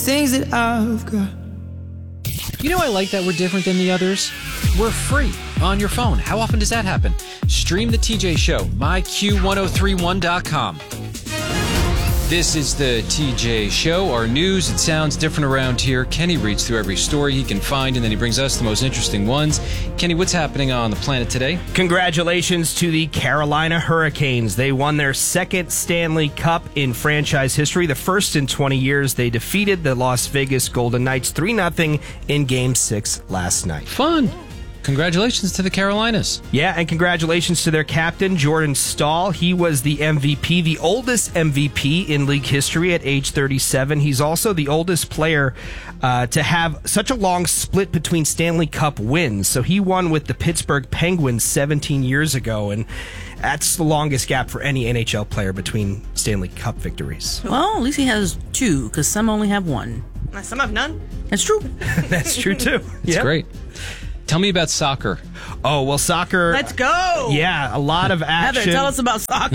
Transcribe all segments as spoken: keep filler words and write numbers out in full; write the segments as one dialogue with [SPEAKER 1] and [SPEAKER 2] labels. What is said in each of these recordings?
[SPEAKER 1] Things that I've got.
[SPEAKER 2] You know, I like that we're different than the others. We're free on your phone. How often does that happen? Stream the T J Show, my Q ten thirty-one dot com. This is the T J Show. Our news, it sounds different around here. Kenny reads through every story he can find, and then he brings us the most interesting ones. Kenny, what's happening on the planet today?
[SPEAKER 3] Congratulations to the Carolina Hurricanes. They won their second Stanley Cup in franchise history, the first in twenty years. They defeated the Las Vegas Golden Knights three nothing in Game six last night.
[SPEAKER 2] Fun. Congratulations to the Carolinas.
[SPEAKER 3] Yeah, and congratulations to their captain, Jordan Staal. He was the M V P, the oldest M V P in league history at age thirty-seven. He's also the oldest player uh, to have such a long split between Stanley Cup wins. So he won with the Pittsburgh Penguins seventeen years ago, and that's the longest gap for any N H L player between Stanley Cup victories.
[SPEAKER 4] Well, at least he has two, because some only have one.
[SPEAKER 5] Some have none.
[SPEAKER 4] That's true.
[SPEAKER 3] That's true, too.
[SPEAKER 2] That's
[SPEAKER 3] yep.
[SPEAKER 2] great. Tell me about soccer.
[SPEAKER 3] Oh, well, soccer.
[SPEAKER 5] Let's go.
[SPEAKER 3] Yeah, a lot of action.
[SPEAKER 4] Heather, tell us about soccer.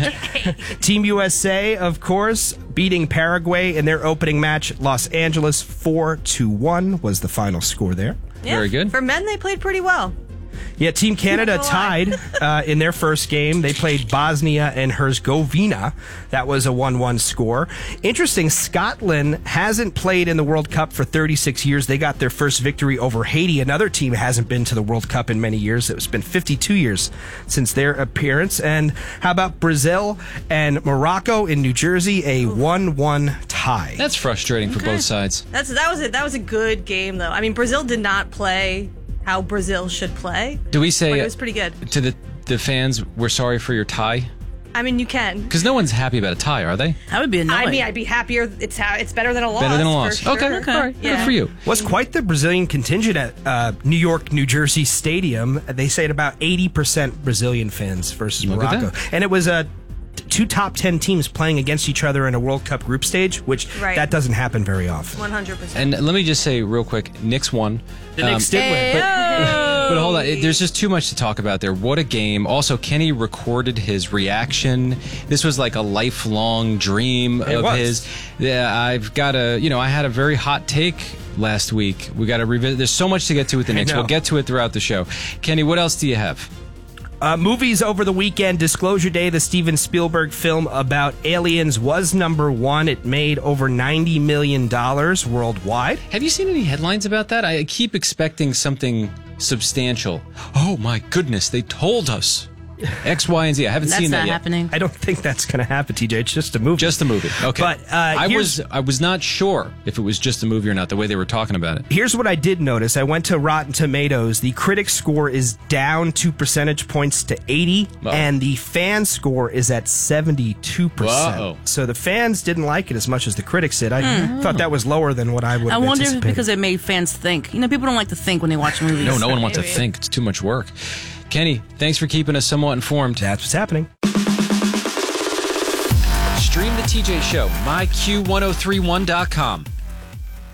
[SPEAKER 3] Team U S A, of course, beating Paraguay in their opening match. Los Angeles four to one was the final score there.
[SPEAKER 5] Yeah,
[SPEAKER 2] Very good.
[SPEAKER 5] For men, they played pretty well.
[SPEAKER 3] Yeah, Team Canada
[SPEAKER 5] Go on.
[SPEAKER 3] tied uh, in their first game. They played Bosnia and Herzegovina. That was a one one score. Interesting, Scotland hasn't played in the World Cup for thirty-six years. They got their first victory over Haiti. Another team hasn't been to the World Cup in many years. It's been fifty-two years since their appearance. And how about Brazil and Morocco in New Jersey? A one one tie.
[SPEAKER 2] That's frustrating for both sides.
[SPEAKER 5] That's that was it. That was a good game, though. I mean, Brazil did not play how Brazil should play.
[SPEAKER 2] Do we say
[SPEAKER 5] but it was pretty good
[SPEAKER 2] to the the fans, we're sorry for your tie?
[SPEAKER 5] I mean, you can.
[SPEAKER 2] Because no one's happy about a tie, are they?
[SPEAKER 4] That would be annoying.
[SPEAKER 5] I mean, I'd be happier. It's ha- it's better than a loss.
[SPEAKER 2] Better than a loss.
[SPEAKER 5] For sure.
[SPEAKER 2] Okay, okay. All right.
[SPEAKER 5] Yeah.
[SPEAKER 2] Good for you.
[SPEAKER 3] Was quite the Brazilian contingent at uh, New York, New Jersey Stadium. They say at about eighty percent Brazilian fans versus
[SPEAKER 2] Look at
[SPEAKER 3] Morocco.
[SPEAKER 2] that.
[SPEAKER 3] And it was uh, two top ten teams playing against each other in a World Cup group stage, which
[SPEAKER 5] Right.
[SPEAKER 3] that doesn't happen very often.
[SPEAKER 5] one hundred percent.
[SPEAKER 2] And let me just say real quick, Knicks won.
[SPEAKER 3] The Knicks did win.
[SPEAKER 2] But, but hold on, it, there's just too much to talk about there. What a game. Also, Kenny recorded his reaction. This was like a lifelong dream
[SPEAKER 3] It
[SPEAKER 2] of
[SPEAKER 3] was.
[SPEAKER 2] his. Yeah, I've got a, you know, I had a very hot take last week. We got to revisit. There's so much to get to with the
[SPEAKER 3] I
[SPEAKER 2] Knicks.
[SPEAKER 3] know.
[SPEAKER 2] We'll get to it throughout the show. Kenny, what else do you have?
[SPEAKER 3] Uh, movies over the weekend. Disclosure Day, the Steven Spielberg film about aliens, was number one. It made over ninety million dollars worldwide.
[SPEAKER 2] Have you seen any headlines about that? I keep expecting something substantial. Oh my goodness, they told us X, Y, and Z. I haven't
[SPEAKER 4] That's
[SPEAKER 2] seen
[SPEAKER 4] not
[SPEAKER 2] that yet.
[SPEAKER 4] happening.
[SPEAKER 3] I don't think that's going to happen, T J. It's just a movie.
[SPEAKER 2] Just a movie. Okay.
[SPEAKER 3] But uh,
[SPEAKER 2] I
[SPEAKER 3] here's-
[SPEAKER 2] was I was not sure if it was just a movie or not, the way they were talking about it.
[SPEAKER 3] Here's what I did notice. I went to Rotten Tomatoes. The critic score is down two percentage points to eighty,
[SPEAKER 2] Uh-oh.
[SPEAKER 3] and the fan score is at seventy-two percent.
[SPEAKER 2] Whoa.
[SPEAKER 3] So the fans didn't like it as much as the critics did. I thought that was lower than what I would
[SPEAKER 4] I
[SPEAKER 3] have
[SPEAKER 4] wonder if it's
[SPEAKER 3] anticipated.
[SPEAKER 4] because it made fans think. You know, people don't like to think when they watch movies.
[SPEAKER 2] No, no one wants to
[SPEAKER 5] Maybe.
[SPEAKER 2] think. It's too much work. Kenny, thanks for keeping us somewhat informed.
[SPEAKER 3] That's what's happening.
[SPEAKER 2] Stream the T J Show, my Q ten thirty-one dot com.